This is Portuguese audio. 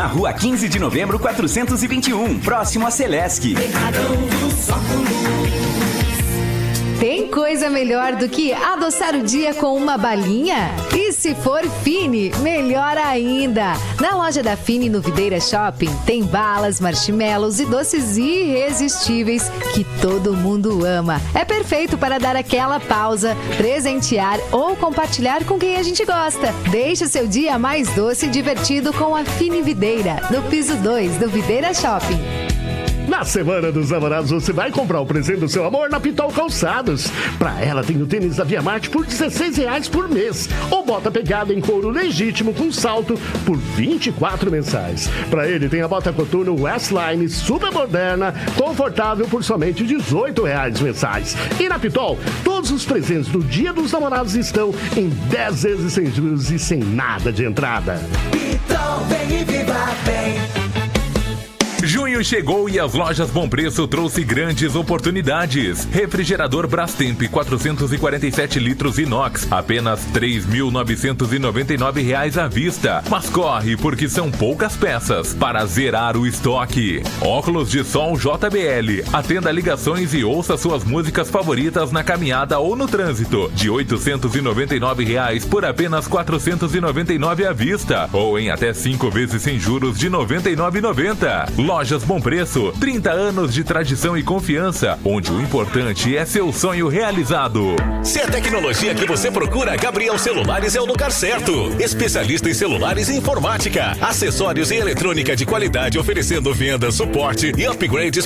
na rua 15 de novembro 421, próximo a Celesc. Tem coisa melhor do que adoçar o dia com uma balinha? E se for Fini, melhor ainda! Na loja da Fini no Videira Shopping tem balas, marshmallows e doces irresistíveis que todo mundo ama. É perfeito para dar aquela pausa, presentear ou compartilhar com quem a gente gosta. Deixe o seu dia mais doce e divertido com a Fini Videira, no piso 2 do Videira Shopping. Na Semana dos Namorados, você vai comprar o presente do seu amor na Pitol Calçados. Pra ela tem o tênis da Via Marte por R$16 por mês. Ou bota pegada em couro legítimo com salto por 24 mensais. Pra ele tem a bota coturno Westline super moderna, confortável por somente R$18 mensais. E na Pitol, todos os presentes do Dia dos Namorados estão em 10 vezes sem juros e sem nada de entrada. Pitol, vem e viva bem. Junho chegou e as lojas Bom Preço trouxe grandes oportunidades. Refrigerador Brastemp 447 litros inox, apenas R$ 3.999 à vista. Mas corre, porque são poucas peças para zerar o estoque. Óculos de sol JBL. Atenda ligações e ouça suas músicas favoritas na caminhada ou no trânsito. De R$ 899 por apenas R$ 499 à vista. Ou em até 5 vezes sem juros de R$ 99,90. Lojas Bom Preço, 30 anos de tradição e confiança, onde o importante é seu sonho realizado. Se é tecnologia que você procura, Gabriel Celulares é o lugar certo. Especialista em celulares e informática, acessórios e eletrônica de qualidade, oferecendo venda, suporte e upgrades